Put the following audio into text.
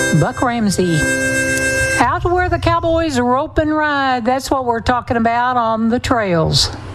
Buck Ramsey. Out where the cowboys rope and ride. That's what we're talking about on the trails.